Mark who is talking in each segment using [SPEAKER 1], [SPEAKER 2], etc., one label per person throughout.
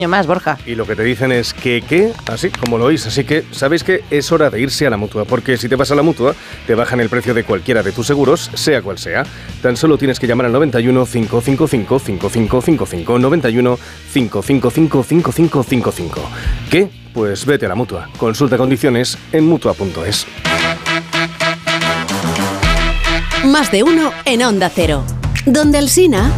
[SPEAKER 1] más, Borja.
[SPEAKER 2] Y lo que te dicen es que, así como lo oís, así que sabéis que es hora de irse a la Mutua, porque si te vas a la Mutua, te bajan el precio de cualquiera de tus seguros, sea cual sea. Tan solo tienes que llamar al 91 555 5555, 91 555 5555. ¿Qué? Pues vete a la Mutua. Consulta condiciones en Mutua.es.
[SPEAKER 3] Más de uno en Onda Cero. Donde Alsina...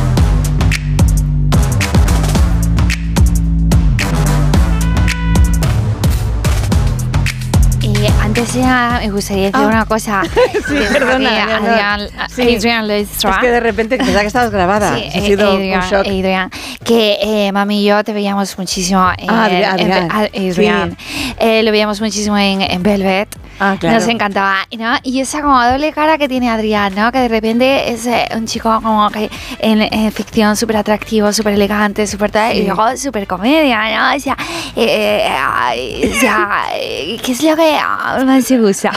[SPEAKER 4] Antes ya me gustaría decir una cosa.
[SPEAKER 1] Sí, perdona.
[SPEAKER 4] Adrián Leistra.
[SPEAKER 1] Es que de repente pensaba que estabas grabada.
[SPEAKER 4] Sí,
[SPEAKER 1] ha sido un shock.
[SPEAKER 4] Adrián, que mami y yo te veíamos muchísimo
[SPEAKER 1] Adrián.
[SPEAKER 4] Lo veíamos muchísimo en Velvet.
[SPEAKER 1] Ah, claro.
[SPEAKER 4] Nos encantaba, ¿no? Y esa como doble cara que tiene Adrián, ¿no? Que de repente es un chico como que en ficción súper atractivo, súper elegante, súper tal, y luego súper comedia, ¿no? O sea, ¿qué es lo que más te gusta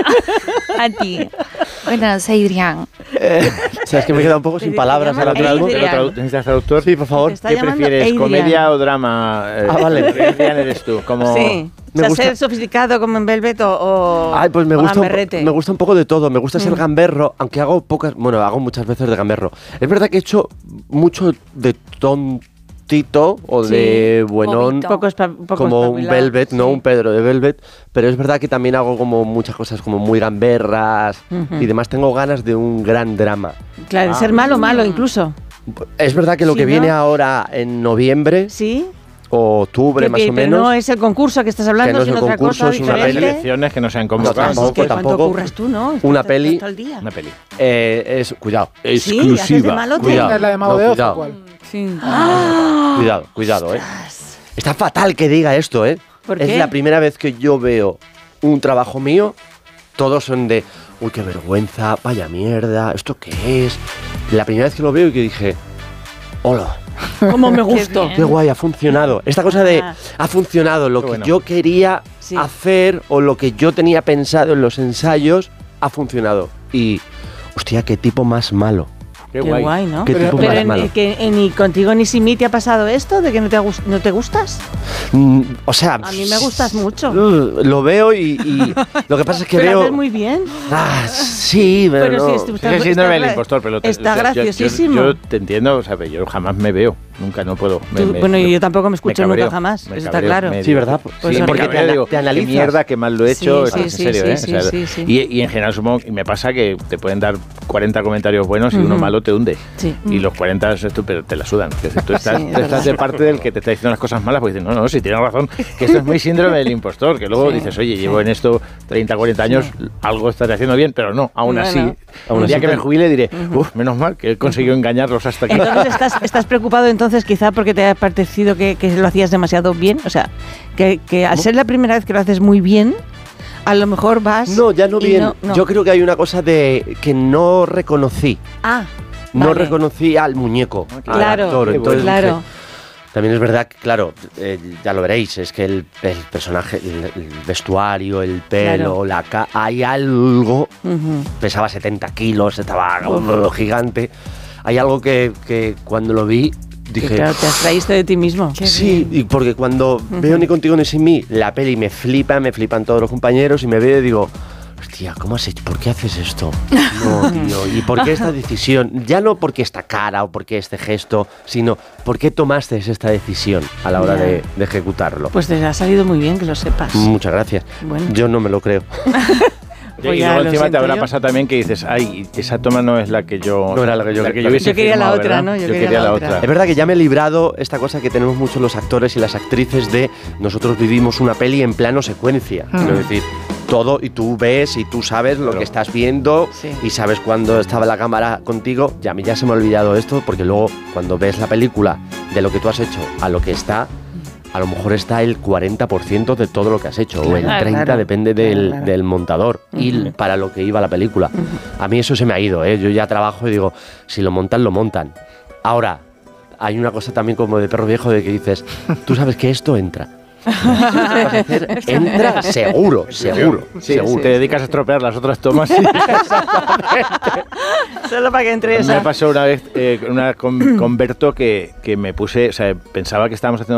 [SPEAKER 4] a ti? Cuéntanos, Adrián.
[SPEAKER 5] Es que me he quedado un poco sin palabras ahora mismo.
[SPEAKER 6] ¿Necesitas traductor?
[SPEAKER 5] Sí, por favor.
[SPEAKER 6] ¿Qué prefieres,
[SPEAKER 1] Adrián.
[SPEAKER 6] comedia o drama?
[SPEAKER 5] Vale.
[SPEAKER 6] Adrián eres tú. Como...
[SPEAKER 1] Sí.
[SPEAKER 5] Me gusta
[SPEAKER 1] ser sofisticado como en Velvet o
[SPEAKER 5] Ay, pues me
[SPEAKER 1] gamberrete.
[SPEAKER 5] gusta un poco de todo. Me gusta ser gamberro, aunque hago muchas veces de gamberro. Es verdad que he hecho mucho de tontito o de buenón, como un Velvet, no un Pedro de Velvet, pero es verdad que también hago como muchas cosas como muy gamberras y demás. Tengo ganas de un gran drama.
[SPEAKER 1] Claro, ser malo incluso.
[SPEAKER 5] Es verdad que lo que viene ahora en noviembre...
[SPEAKER 1] Sí.
[SPEAKER 5] O octubre, más o menos.
[SPEAKER 1] No es el concurso que estás hablando,
[SPEAKER 5] que no es
[SPEAKER 1] sino
[SPEAKER 5] el
[SPEAKER 1] otra
[SPEAKER 5] concurso,
[SPEAKER 1] cosa
[SPEAKER 5] es una
[SPEAKER 1] diferente.
[SPEAKER 5] peli.
[SPEAKER 6] Elecciones que no se han convocado.
[SPEAKER 1] ¿Cuánto curras tú, no?
[SPEAKER 5] Una peli.
[SPEAKER 1] Todo el día.
[SPEAKER 6] Una peli.
[SPEAKER 5] Cuidado.
[SPEAKER 1] Sí, haces de malote.
[SPEAKER 5] Cuidado.
[SPEAKER 7] ¿Es la de Mago de Oz o cuál?
[SPEAKER 1] Sí.
[SPEAKER 5] Cuidado, Está fatal que diga esto,
[SPEAKER 1] ¿Por qué?
[SPEAKER 5] Es la primera vez que yo veo un trabajo mío. Todos son de, uy, qué vergüenza, vaya mierda, ¿esto qué es? La primera vez que lo veo y que dije, hola.
[SPEAKER 1] ¿Cómo me gustó?
[SPEAKER 5] Qué guay, ha funcionado. Esta cosa de ha funcionado, lo que yo quería hacer o lo que yo tenía pensado en los ensayos ha funcionado. Y, hostia, qué tipo más malo.
[SPEAKER 6] Qué
[SPEAKER 1] guay, ¿no?
[SPEAKER 5] Qué tipo más malo.
[SPEAKER 1] Ni contigo ni sin mí te ha pasado esto de que no te gustas.
[SPEAKER 5] O sea,
[SPEAKER 1] a mí me gustas mucho.
[SPEAKER 5] Lo veo y lo que pasa es que
[SPEAKER 1] pero
[SPEAKER 5] veo.
[SPEAKER 1] Haces muy bien.
[SPEAKER 5] Sí, pero no.
[SPEAKER 6] Sigue síndrome del impostor, pero
[SPEAKER 1] está graciosísimo.
[SPEAKER 6] Yo te entiendo, o sea, yo jamás me veo. Nunca, no puedo.
[SPEAKER 1] Bueno, yo tampoco me escucho nunca jamás. Eso está claro.
[SPEAKER 5] Sí, ¿verdad?
[SPEAKER 6] Pues sí, porque te analizas. Qué mierda, qué mal lo he hecho. En serio,
[SPEAKER 1] sí.
[SPEAKER 6] Y en general supongo, y me pasa que te pueden dar 40 comentarios buenos y uno malo te hunde.
[SPEAKER 1] Sí.
[SPEAKER 6] Y los 40 pero te la sudan. Tú estás de parte del que te está diciendo las cosas malas, porque dices, no, si tienes razón, que esto es muy síndrome del impostor, que luego dices, oye, llevo en esto 30, 40 años, algo estaré haciendo bien, pero no, aún así, el día que me jubile diré, menos mal que he conseguido engañarlos hasta aquí.
[SPEAKER 1] Entonces estás preocupado entonces quizá porque te ha parecido que lo hacías demasiado bien, o sea, que al ser la primera vez que lo haces muy bien, a lo mejor vas...
[SPEAKER 5] No, ya no bien. No. Yo creo que hay una cosa de que no reconocí. No reconocí al muñeco, al actor. Entonces dije, también es verdad que, claro, ya lo veréis, es que el personaje, el vestuario, el pelo, hay algo, pesaba 70 kilos, estaba gigante, hay algo que cuando lo vi dije...
[SPEAKER 1] Claro, te abstraíste de ti mismo.
[SPEAKER 5] Sí, y porque cuando veo Ni contigo ni sin mí, la peli me flipan todos los compañeros y me veo y digo... Hostia, ¿cómo has hecho? ¿Por qué haces esto? No, tío. ¿Y por qué esta decisión? Ya no porque esta cara o porque este gesto, sino ¿por qué tomaste esta decisión a la hora de ejecutarlo?
[SPEAKER 1] Pues te ha salido muy bien, que lo sepas.
[SPEAKER 5] Muchas gracias. Bueno. Yo no me lo creo.
[SPEAKER 6] Pues y luego encima te habrá pasado también que dices, ay, esa toma no es la que yo...
[SPEAKER 5] No era la que yo
[SPEAKER 6] hubiese
[SPEAKER 1] quería
[SPEAKER 6] firmado,
[SPEAKER 1] la otra,
[SPEAKER 6] ¿verdad?
[SPEAKER 1] ¿no?
[SPEAKER 6] Yo quería la otra.
[SPEAKER 5] Es verdad que ya me he librado esta cosa que tenemos muchos los actores y las actrices de nosotros vivimos una peli en plano secuencia. Quiero decir, todo y tú ves y tú sabes lo que estás viendo y sabes cuándo estaba la cámara contigo. Ya a mí ya se me ha olvidado esto porque luego cuando ves la película de lo que tú has hecho a lo que está... A lo mejor está el 40% de todo lo que has hecho, o el 30%, depende del montador, y para lo que iba la película. A mí eso se me ha ido, yo ya trabajo y digo, si lo montan, lo montan. Ahora, hay una cosa también como de perro viejo de que dices, tú sabes que esto entra. Entra seguro.
[SPEAKER 6] Te dedicas a estropear las otras tomas.
[SPEAKER 1] Solo para que entre esa.
[SPEAKER 6] Me pasó una vez con Berto que me puse, o sea, pensaba que estábamos haciendo